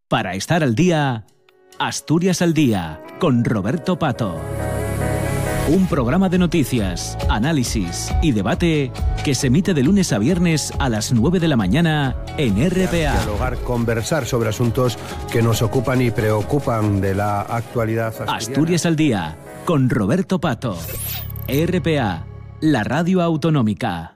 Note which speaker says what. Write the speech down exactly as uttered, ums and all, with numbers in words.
Speaker 1: Para estar al día, Asturias al Día, con Roberto Pato. Un programa de noticias, análisis y debate que se emite de lunes a viernes a las nueve de la mañana en R P A.
Speaker 2: Dialogar, conversar sobre asuntos que nos ocupan y preocupan de la actualidad asturiana.
Speaker 1: Asturias al Día, con Roberto Pato. R P A, la radio autonómica.